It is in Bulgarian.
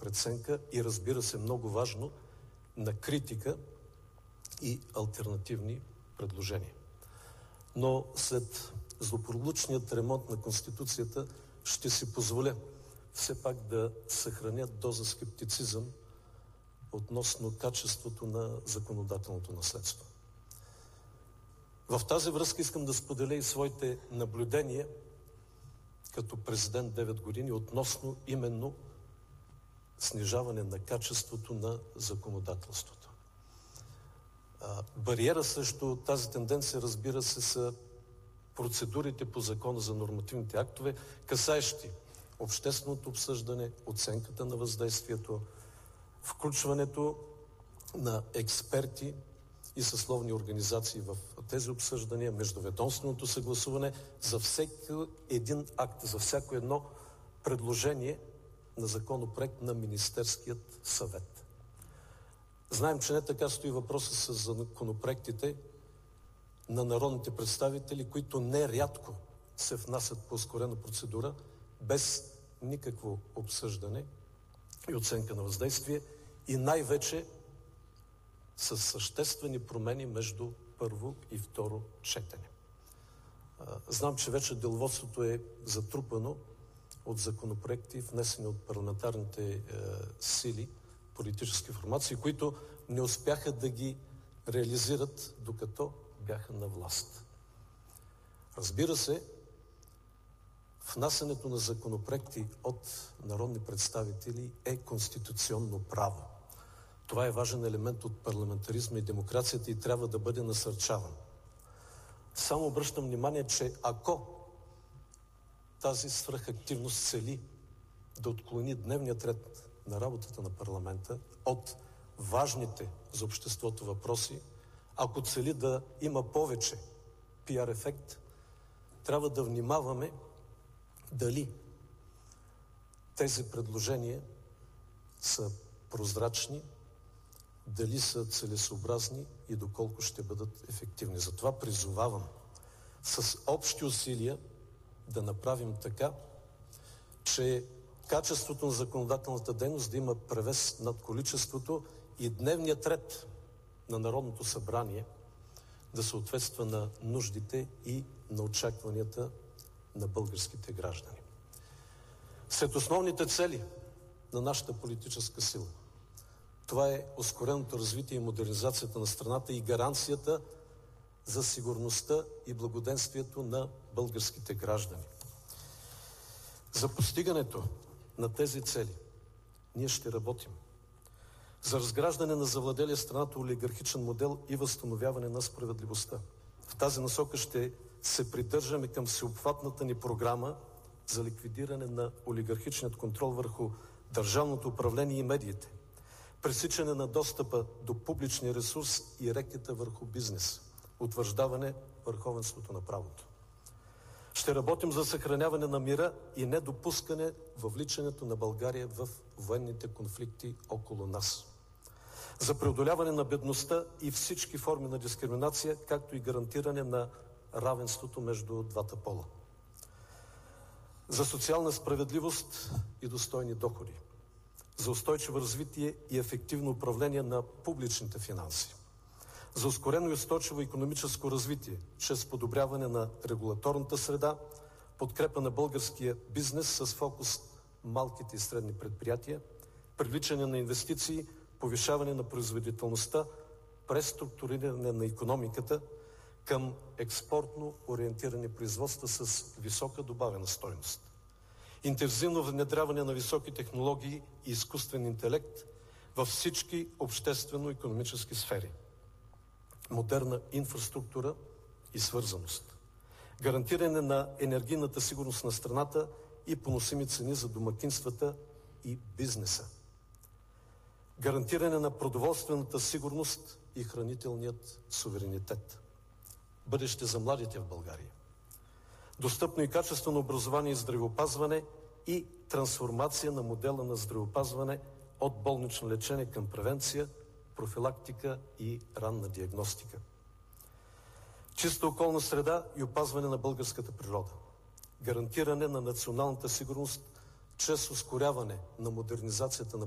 преценка и, разбира се, много важно, на критика и алтернативни предложения. Но след злополучният ремонт на Конституцията ще си позволя все пак да съхраня доза скептицизъм относно качеството на законодателното наследство. В тази връзка искам да споделя и своите наблюдения като президент 9 години относно именно снижаване на качеството на законодателството. Бариера срещу тази тенденция, разбира се, са процедурите по Закона за нормативните актове, касаещи общественото обсъждане, оценката на въздействието, включването на експерти и съсловни организации в тези обсъждания, междуведомственото съгласуване за всеки един акт, за всяко едно предложение на законопроект на Министерският съвет. Знаем, че не така стои въпроса с законопроектите на народните представители, които нерядко се внасят по ускорена процедура, без никакво обсъждане и оценка на въздействие и най-вече с съществени промени между първо и второ четене. Знам, че вече деловодството е затрупано от законопроекти, внесени от парламентарните сили, политически формации, които не успяха да ги реализират, докато бяха на власт. Разбира се, внасянето на законопроекти от народни представители е конституционно право. Това е важен елемент от парламентаризма и демокрацията и трябва да бъде насърчаван. Само обръщам внимание, че ако тази свръхактивност цели да отклони дневният ред на работата на парламента от важните за обществото въпроси, ако цели да има повече пиар ефект, трябва да внимаваме дали тези предложения са прозрачни, дали са целесообразни и доколко ще бъдат ефективни. Затова призовавам с общи усилия да направим така, че качеството на законодателната дейност да има превес над количеството и дневният ред на Народното събрание да съответства на нуждите и на очакванията на българските граждани. Сред основните цели на нашата политическа сила това е ускореното развитие и модернизацията на страната и гаранцията за сигурността и благоденствието на българските граждани. За постигането на тези цели ние ще работим за разграждане на завладелия страната олигархичен модел и възстановяване на справедливостта. В тази насока ще се придържаме към всеобхватната ни програма за ликвидиране на олигархичният контрол върху държавното управление и медиите, пресичане на достъпа до публичния ресурс и рекета върху бизнес, утвърждаване върховенството на правото. Ще работим за съхраняване на мира и недопускане въвличането на България в военните конфликти около нас. За преодоляване на бедността и всички форми на дискриминация, както и гарантиране на равенството между двата пола. За социална справедливост и достойни доходи. За устойчиво развитие и ефективно управление на публичните финанси. За ускорено и устойчиво икономическо развитие, чрез подобряване на регулаторната среда, подкрепа на българския бизнес с фокус малките и средни предприятия, привличане на инвестиции, повишаване на производителността, преструктуриране на икономиката към експортно ориентирани производства с висока добавена стойност. Интензивно внедряване на високи технологии и изкуствен интелект във всички обществено-икономически сфери. Модерна инфраструктура и свързаност. Гарантиране на енергийната сигурност на страната и поносими цени за домакинствата и бизнеса. Гарантиране на продоволствената сигурност и хранителният суверенитет. Бъдеще за младите в България. Достъпно и качествено образование и здравеопазване и трансформация на модела на здравеопазване от болнично лечение към превенция, профилактика и ранна диагностика. Чиста околна среда и опазване на българската природа. Гарантиране на националната сигурност чрез ускоряване на модернизацията на